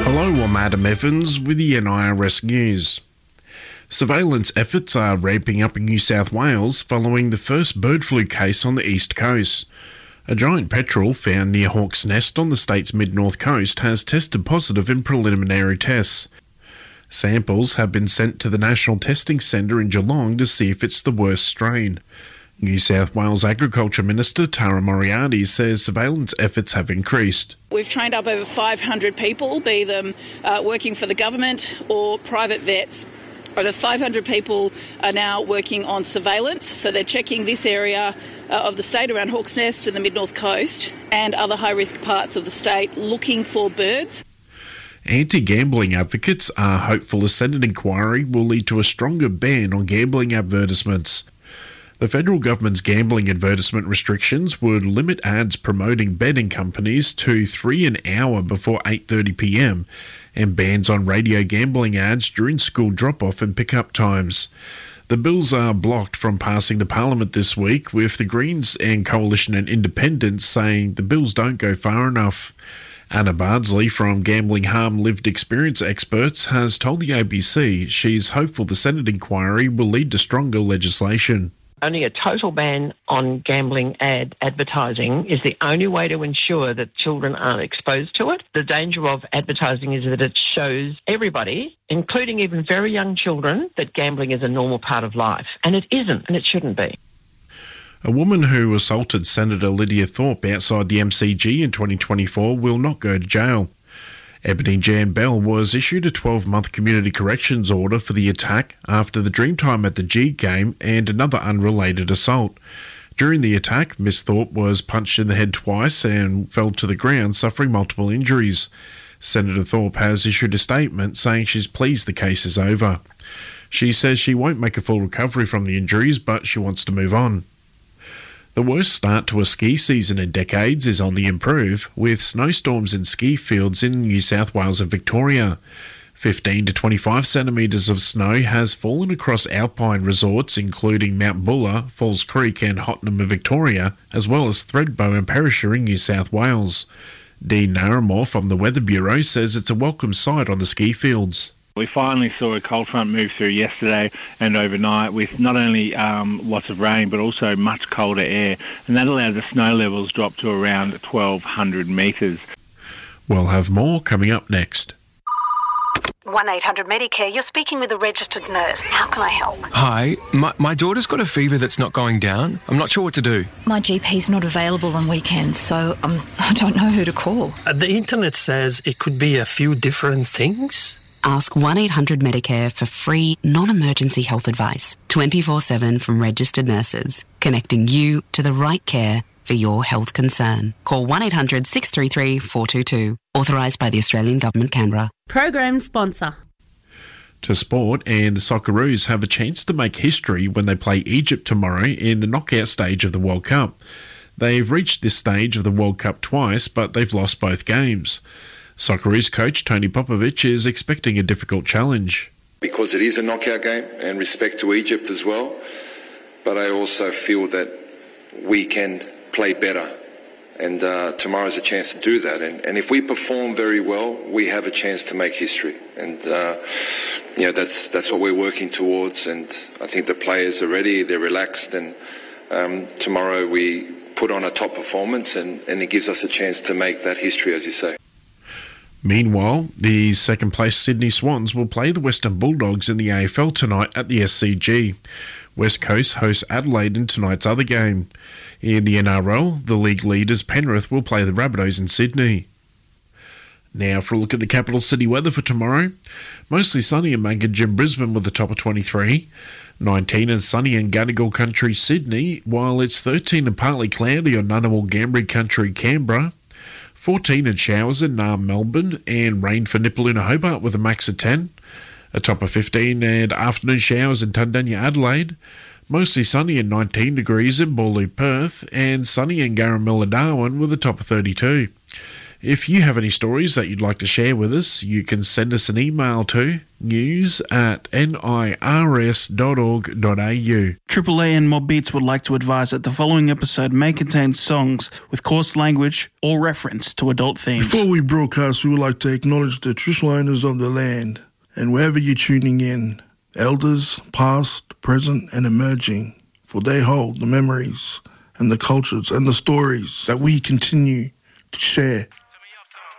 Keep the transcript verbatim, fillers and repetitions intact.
Hello, I'm Adam Evans with the N I R S News. Surveillance efforts are ramping up in New South Wales following the first bird flu case on the east coast. A giant petrel found near Hawk's Nest on the state's mid-north coast has tested positive in preliminary tests. Samples have been sent to the National Testing Centre in Geelong to see if it's the worst strain. New South Wales Agriculture Minister Tara Moriarty says surveillance efforts have increased. We've trained up over five hundred people, be them uh, working for the government or private vets. Over five hundred people are now working on surveillance, so they're checking this area uh, of the state around Hawk's Nest and the mid-north coast and other high-risk parts of the state looking for birds. Anti-gambling advocates are hopeful a Senate inquiry will lead to a stronger ban on gambling advertisements. The federal government's gambling advertisement restrictions would limit ads promoting betting companies to three an hour before eight thirty p m and bans on radio gambling ads during school drop-off and pick-up times. The bills are blocked from passing the Parliament this week, with the Greens and Coalition and Independents saying the bills don't go far enough. Anna Bardsley from Gambling Harm Lived Experience Experts has told the A B C she's hopeful the Senate inquiry will lead to stronger legislation. Only a total ban on gambling ad advertising is the only way to ensure that children aren't exposed to it. The danger of advertising is that it shows everybody, including even very young children, that gambling is a normal part of life. And it isn't, and it shouldn't be. A woman who assaulted Senator Lydia Thorpe outside the M C G in twenty twenty-four will not go to jail. Ebony Jan Bell was issued a twelve-month community corrections order for the attack after the Dreamtime at the G game and another unrelated assault. During the attack, Miss Thorpe was punched in the head twice and fell to the ground, suffering multiple injuries. Senator Thorpe has issued a statement saying she's pleased the case is over. She says she won't make a full recovery from the injuries, but she wants to move on. The worst start to a ski season in decades is on the improve, with snowstorms in ski fields in New South Wales and Victoria. fifteen to twenty-five centimetres of snow has fallen across alpine resorts including Mount Buller, Falls Creek and Hottenham in Victoria, as well as Thredbo and Perisher in New South Wales. Dean Naramore from the Weather Bureau says it's a welcome sight on the ski fields. We finally saw a cold front move through yesterday and overnight with not only um, lots of rain but also much colder air, and that allowed the snow levels drop to around twelve hundred metres. We'll have more coming up next. one eight hundred Medicare, you're speaking with a registered nurse. How can I help? Hi, my, my daughter's got a fever that's not going down. I'm not sure what to do. My G P's not available on weekends, so um, I don't know who to call. Uh, the internet says it could be a few different things. Ask one eight hundred Medicare for free, non-emergency health advice, twenty-four seven from registered nurses, connecting you to the right care for your health concern. Call one eight hundred six three three four two two. Authorised by the Australian Government, Canberra. Program sponsor. To sport, and the Socceroos have a chance to make history when they play Egypt tomorrow in the knockout stage of the World Cup. They've reached this stage of the World Cup twice, but they've lost both games. Socceroos coach Tony Popovic is expecting a difficult challenge. Because it is a knockout game, and respect to Egypt as well, but I also feel that we can play better, and uh, tomorrow's a chance to do that. And, and if we perform very well, we have a chance to make history, and uh, you know that's that's what we're working towards. And I think the players are ready, they're relaxed, and um, tomorrow we put on a top performance, and, and it gives us a chance to make that history, as you say. Meanwhile, the second-place Sydney Swans will play the Western Bulldogs in the A F L tonight at the S C G. West Coast hosts Adelaide in tonight's other game. In the N R L, the league leaders Penrith will play the Rabbitohs in Sydney. Now for a look at the capital city weather for tomorrow. Mostly sunny in Mankindra and Brisbane with a top of twenty-three. nineteen and sunny in Gadigal Country, Sydney, while it's thirteen and partly cloudy on Ngunnawal Ngambri Country, Canberra. fourteen and showers in Naarm, Melbourne, and rain for Nipaluna, Hobart with a max of ten. A top of fifteen and afternoon showers in Tundanya, Adelaide. Mostly sunny and nineteen degrees in Boorloo, Perth, and sunny in Garramilla, Darwin with a top of thirty-two. If you have any stories that you'd like to share with us, you can send us an email to news at nirs dot org dot a u. Triple A and Mob Beats would like to advise that the following episode may contain songs with coarse language or reference to adult themes. Before we broadcast, we would like to acknowledge the traditional owners of the land and wherever you're tuning in, elders, past, present and emerging, for they hold the memories and the cultures and the stories that we continue to share.